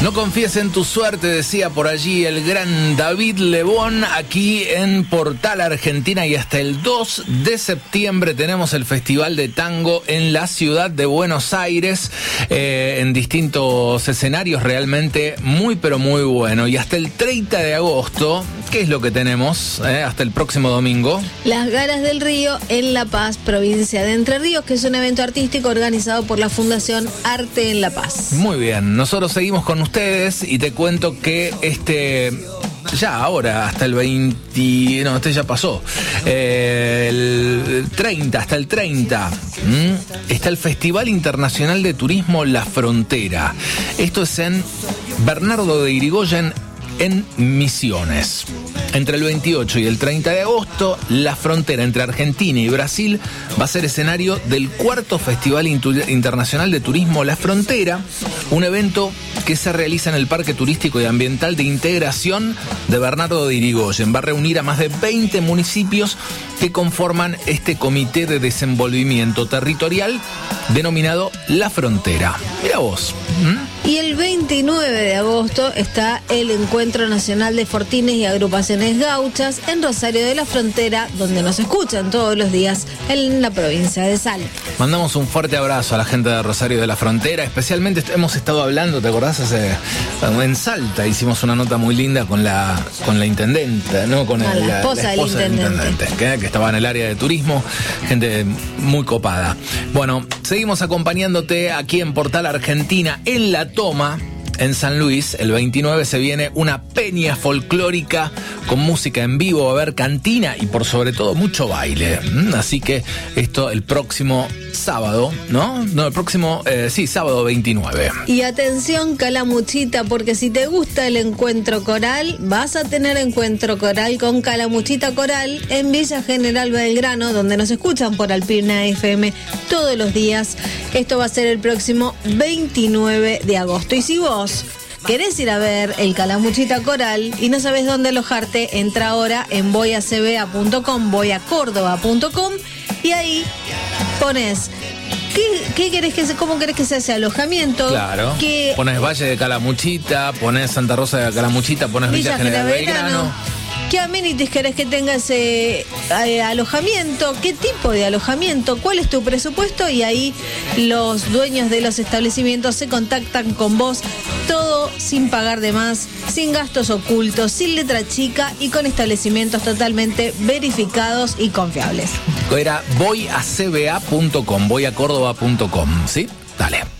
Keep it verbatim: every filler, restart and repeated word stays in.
No confíes en tu suerte, decía por allí el gran David Lebón, aquí en Portal Argentina, y hasta el dos de septiembre tenemos el Festival de Tango en la ciudad de Buenos Aires, eh, en distintos escenarios, realmente muy pero muy bueno. Y hasta el treinta de agosto, ¿qué es lo que tenemos eh, hasta el próximo domingo? Las Galas del Río en La Paz, provincia de Entre Ríos, que es un evento artístico organizado por la Fundación Arte en La Paz. Muy bien, nosotros seguimos con ustedes y te cuento que este... ya ahora, hasta el veinte, no, este ya pasó, eh, el treinta, hasta el treinta, ¿m? Está el Festival Internacional de Turismo La Frontera. Esto es en Bernardo de Irigoyen, en Misiones. Entre el veintiocho y el treinta de agosto, la frontera entre Argentina y Brasil va a ser escenario del cuarto Festival Intu- Internacional de Turismo La Frontera, un evento que se realiza en el Parque Turístico y Ambiental de Integración de Bernardo de Irigoyen. Va a reunir a más de veinte municipios que conforman este comité de desenvolvimiento territorial denominado La Frontera. Mira vos. ¿Mm? Y el veintinueve de agosto está el Encuentro Nacional de Fortines y Agrupaciones Gauchas en Rosario de la Frontera, donde nos escuchan todos los días en la provincia de Salta. Mandamos un fuerte abrazo a la gente de Rosario de la Frontera, especialmente hemos estado hablando, ¿te acordás? Hace, en Salta hicimos una nota muy linda con la con la intendenta, ¿no? Con Ah, el, la esposa, la esposa del intendente, del intendente que, que estaba en el área de turismo, gente muy copada. Bueno, seguimos acompañándote aquí en Portal Argentina, en La Toma. En San Luis, el veintinueve, se viene una peña folclórica con música en vivo, va a haber cantina y por sobre todo mucho baile. Así que esto el próximo sábado, ¿no? No, el próximo, eh, sí, sábado veintinueve. Y atención, Calamuchita, porque si te gusta el encuentro coral, vas a tener encuentro coral con Calamuchita Coral en Villa General Belgrano, donde nos escuchan por Alpina F M todos los días. Esto va a ser el próximo veintinueve de agosto. Y si vos querés ir a ver el Calamuchita Coral y no sabes dónde alojarte, entra ahora en voy a c b a punto com, voy a córdoba punto com, y ahí pones ¿Qué, qué querés que se, cómo querés que sea ese alojamiento? Claro. Que pones Valle de Calamuchita, pones Santa Rosa de Calamuchita, pones Villa, Villa General Belgrano. Belgrano. ¿Qué amenities querés que tenga ese eh, alojamiento? ¿Qué tipo de alojamiento? ¿Cuál es tu presupuesto? Y ahí los dueños de los establecimientos se contactan con vos, todo sin pagar de más, sin gastos ocultos, sin letra chica y con establecimientos totalmente verificados y confiables. Era voy a c b a punto com, voy a córdoba punto com, ¿sí? Dale.